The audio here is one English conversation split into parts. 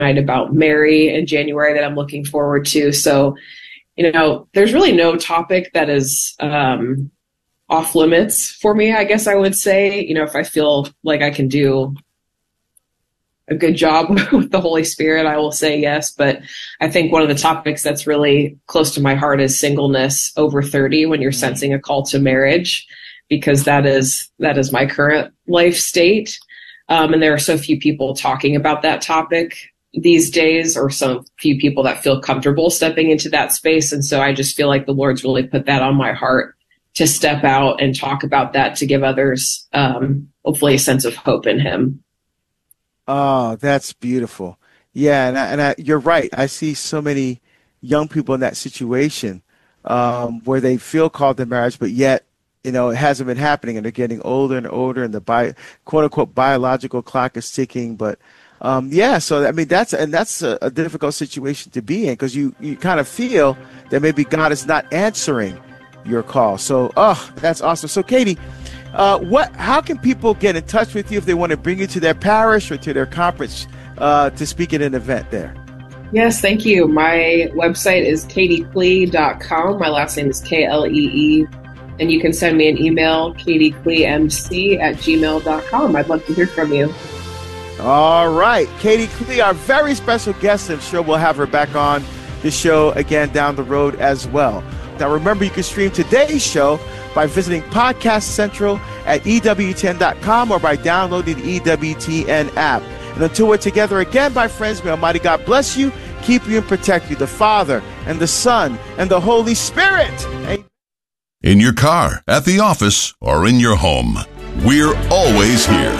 about Mary in January that I'm looking forward to. So, there's really no topic that is off limits for me, I guess I would say. If I feel like I can do a good job with the Holy Spirit, I will say yes. But I think one of the topics that's really close to my heart is singleness over 30 when you're sensing a call to marriage, because that is my current life state. And there are so few people talking about that topic these days, or so few people that feel comfortable stepping into that space. And so I just feel like the Lord's really put that on my heart to step out and talk about that, to give others hopefully a sense of hope in Him. Oh, that's beautiful. Yeah, and you're right. I see so many young people in that situation where they feel called to marriage, but yet, it hasn't been happening, and they're getting older and older, and the quote-unquote biological clock is ticking. But, so, I mean, that's a difficult situation to be in, because you kind of feel that maybe God is not answering your call. So, that's awesome. So, Katie, how can people get in touch with you if they want to bring you to their parish or to their conference to speak at an event there? Yes, thank you. My website is katieklee.com. My last name is Klee. And you can send me an email, katiekleemc@gmail.com. I'd love to hear from you. All right. Katie Klee, our very special guest. I'm sure we'll have her back on the show again down the road as well. Now, remember, you can stream today's show by visiting Podcast Central at EWTN.com or by downloading the EWTN app. And until we're together again, my friends, may Almighty God bless you, keep you, and protect you, the Father and the Son and the Holy Spirit. Amen. In your car, at the office, or in your home, we're always here.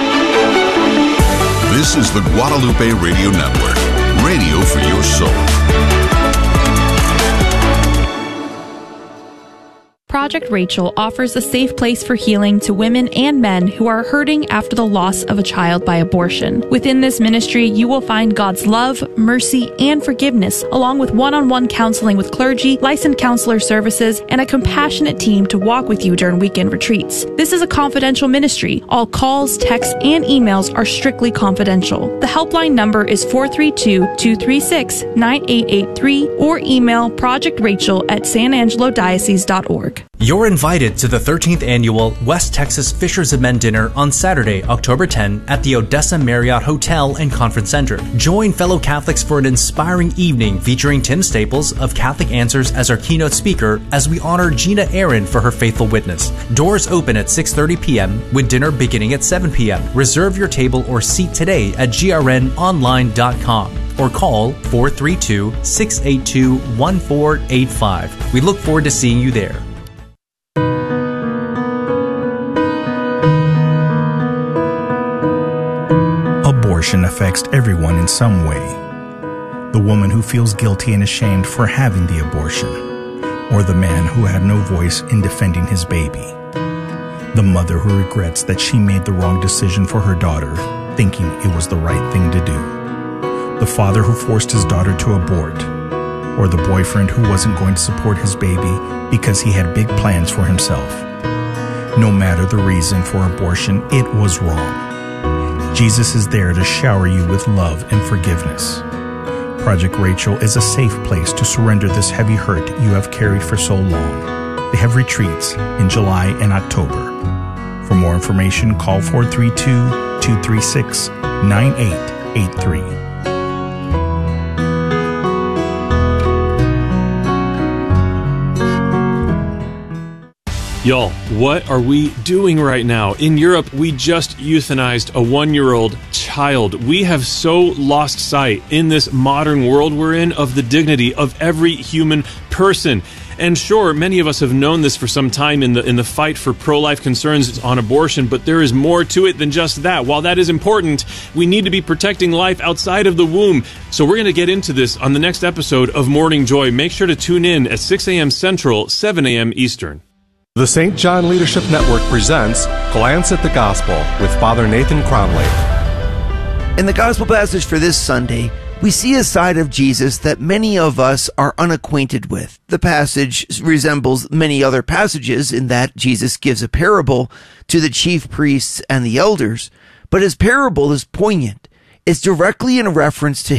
This is the Guadalupe Radio Network, radio for your soul. Project Rachel offers a safe place for healing to women and men who are hurting after the loss of a child by abortion. Within this ministry, you will find God's love, mercy, and forgiveness, along with one-on-one counseling with clergy, licensed counselor services, and a compassionate team to walk with you during weekend retreats. This is a confidential ministry. All calls, texts, and emails are strictly confidential. The helpline number is 432-236-9883 or email projectrachel@sanangelodiocese.org. You're invited to the 13th Annual West Texas Fishers of Men Dinner on Saturday, October 10 at the Odessa Marriott Hotel and Conference Center. Join fellow Catholics for an inspiring evening featuring Tim Staples of Catholic Answers as our keynote speaker as we honor Gina Aaron for her faithful witness. Doors open at 6:30 p.m. with dinner beginning at 7 p.m. Reserve your table or seat today at grnonline.com. or call 432-682-1485. We look forward to seeing you there. Abortion affects everyone in some way. The woman who feels guilty and ashamed for having the abortion, or the man who had no voice in defending his baby. The mother who regrets that she made the wrong decision for her daughter, thinking it was the right thing to do. The father who forced his daughter to abort, or the boyfriend who wasn't going to support his baby because he had big plans for himself. No matter the reason for abortion, it was wrong. Jesus is there to shower you with love and forgiveness. Project Rachel is a safe place to surrender this heavy hurt you have carried for so long. They have retreats in July and October. For more information, call 432-236-9883. Y'all, what are we doing right now? In Europe, we just euthanized a 1-year-old child. We have so lost sight in this modern world we're in of the dignity of every human person. And sure, many of us have known this for some time in the fight for pro-life concerns on abortion, but there is more to it than just that. While that is important, we need to be protecting life outside of the womb. So we're going to get into this on the next episode of Morning Joy. Make sure to tune in at 6 a.m. Central, 7 a.m. Eastern. The St. John Leadership Network presents Glance at the Gospel with Father Nathan Cromley. In the Gospel passage for this Sunday, we see a side of Jesus that many of us are unacquainted with. The passage resembles many other passages in that Jesus gives a parable to the chief priests and the elders, but his parable is poignant. is directly in reference to